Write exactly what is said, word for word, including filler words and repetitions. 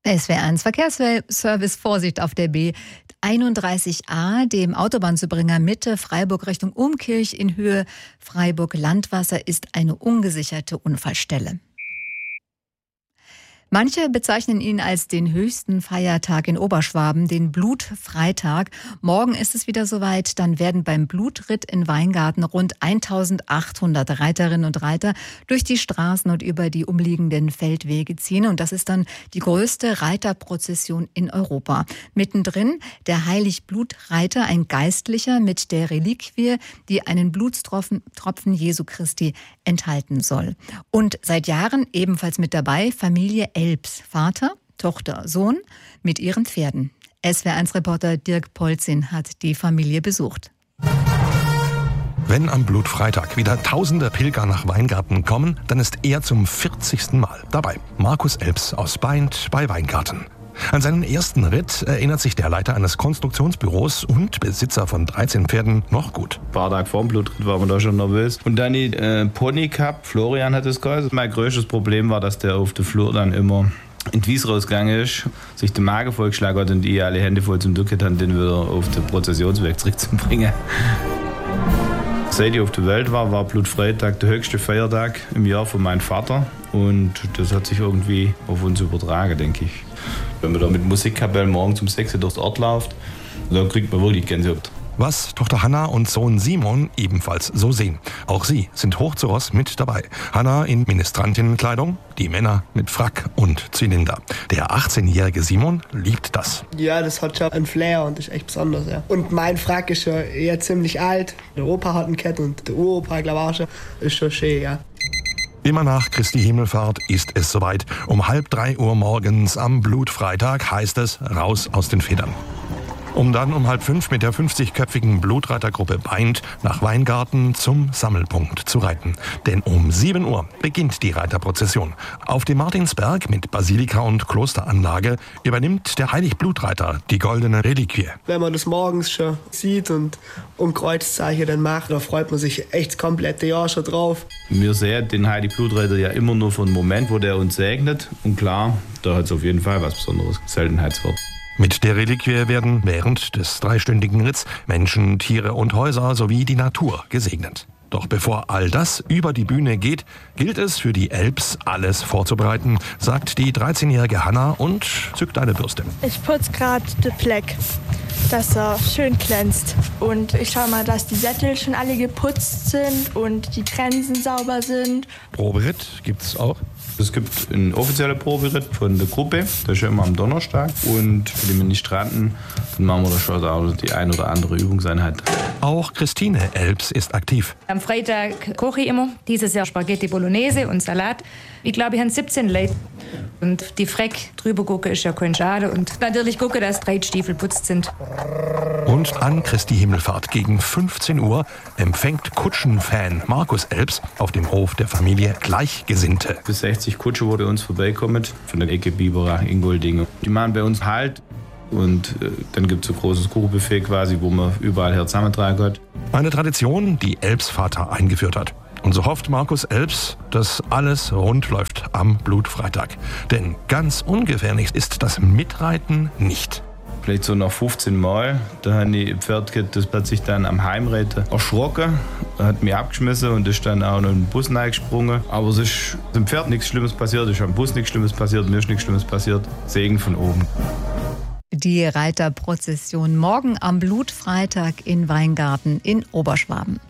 S W R eins Verkehrsservice, Vorsicht auf der B einunddreißig a, dem Autobahnzubringer Mitte Freiburg Richtung Umkirch in Höhe Freiburg-Landwasser, ist eine ungesicherte Unfallstelle. Manche bezeichnen ihn als den höchsten Feiertag in Oberschwaben, den Blutfreitag. Morgen ist es wieder soweit. Dann werden beim Blutritt in Weingarten rund eintausendachthundert Reiterinnen und Reiter durch die Straßen und über die umliegenden Feldwege ziehen. Und das ist dann die größte Reiterprozession in Europa. Mittendrin der Heiligblutreiter, ein Geistlicher mit der Reliquie, die einen Blutstropfen Tropfen Jesu Christi enthalten soll. Und seit Jahren ebenfalls mit dabei Familie Elbs, Vater, Tochter, Sohn mit ihren Pferden. S W R eins Reporter Dirk Polzin hat die Familie besucht. Wenn am Blutfreitag wieder tausende Pilger nach Weingarten kommen, dann ist er zum vierzigsten Mal dabei. Markus Elbs aus Baindt bei Weingarten. An seinen ersten Ritt erinnert sich der Leiter eines Konstruktionsbüros und Besitzer von dreizehn Pferden noch gut. Ein paar Tage vor dem Blutritt war man da schon nervös. Und dann die äh, Pony gehabt, Florian hat es geheißen. Mein größtes Problem war, dass der auf der Flur dann immer in die Wies rausgegangen ist, sich den Magen vollgeschlagen hat und ich alle Hände voll zum Ducket haben, den wieder auf den Prozessionsweg zurückzubringen. Seit ich auf der Welt war, war Blutfreitag der höchste Feiertag im Jahr von meinem Vater. Und das hat sich irgendwie auf uns übertragen, denke ich. Wenn man da mit Musikkapellen morgens um sechs Uhr durchs Ort läuft, dann kriegt man wirklich Gänsehaut. Was Tochter Hanna und Sohn Simon ebenfalls so sehen. Auch sie sind hoch zu Ross mit dabei. Hanna in Ministrantinnenkleidung, die Männer mit Frack und Zylinder. Der achtzehnjährige Simon liebt das. Ja, das hat schon einen Flair und ist echt besonders. Ja. Und mein Frack ist schon eher ziemlich alt. Der Opa hat einen Kett und der Uropa, glaube ich, auch schon. Ist schon schön, ja. Immer nach Christi Himmelfahrt ist es soweit. Um halb drei Uhr morgens am Blutfreitag heißt es raus aus den Federn. Um dann um halb fünf mit der fünfzigköpfigen Blutreitergruppe Baindt nach Weingarten zum Sammelpunkt zu reiten. Denn um sieben Uhr beginnt die Reiterprozession. Auf dem Martinsberg mit Basilika und Klosteranlage übernimmt der Heiligblutreiter die goldene Reliquie. Wenn man das morgens schon sieht und um Kreuzzeichen dann macht, da freut man sich echt das komplette Jahr schon drauf. Wir sehen den Heiligblutreiter ja immer nur für einen Moment, wo der uns segnet. Und klar, da hat es auf jeden Fall was Besonderes, Seltenheitswert. Mit der Reliquie werden während des dreistündigen Ritts Menschen, Tiere und Häuser sowie die Natur gesegnet. Doch bevor all das über die Bühne geht, gilt es für die Elbs, alles vorzubereiten, sagt die dreizehnjährige Hanna und zückt eine Bürste. Ich putze gerade den Fleck, dass er schön glänzt. Und ich schaue mal, dass die Sättel schon alle geputzt sind und die Trensen sauber sind. Proberitt gibt's auch? Es gibt einen offiziellen Proberitt von der Gruppe, der ist ja immer am Donnerstag. Und für die Ministranten dann machen wir da schon auch die ein oder andere Übungseinheit. Auch Christine Elbs ist aktiv. Am Freitag koche ich immer, dieses Jahr Spaghetti Bolognese und Salat. Ich glaube, ich habe siebzehn Leute. Und die Freck drüber gucken ist ja kein Schade. Und natürlich gucke, dass drei Stiefel putzt sind. Und an Christi Himmelfahrt gegen fünfzehn Uhr empfängt Kutschenfan Markus Elbs auf dem Hof der Familie Gleichgesinnte. Bis sechzig Kutsche wurde uns vorbeikommen von der Ecke Biberach, Ingoldingen. Die machen bei uns Halt. Und äh, dann gibt es ein großes Kuchenbuffet quasi, wo man überall her zusammentragen kann. Eine Tradition, die Elbs Vater eingeführt hat. Und so hofft Markus Elbs, dass alles rund läuft am Blutfreitag. Denn ganz ungefährlich ist das Mitreiten nicht. Vielleicht so nach fünfzehn Mal, da haben die Pferd das plötzlich dann am Heimreiten erschrocken, hat mich abgeschmissen und ist dann auch noch in den Bus reingesprungen. Aber es ist dem Pferd nichts Schlimmes passiert, es ist am Bus nichts Schlimmes passiert, mir ist nichts Schlimmes passiert. Segen von oben. Die Reiterprozession morgen am Blutfreitag in Weingarten in Oberschwaben.